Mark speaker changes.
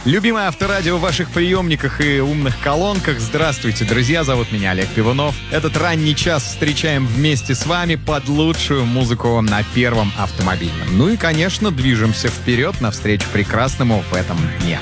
Speaker 1: Любимое авторадио в ваших приемниках и умных колонках. Здравствуйте, друзья, зовут меня Олег Пивунов. Этот ранний час встречаем вместе с вами под лучшую музыку на Первом автомобильном. Ну и, конечно, движемся вперед навстречу прекрасному в этом дне.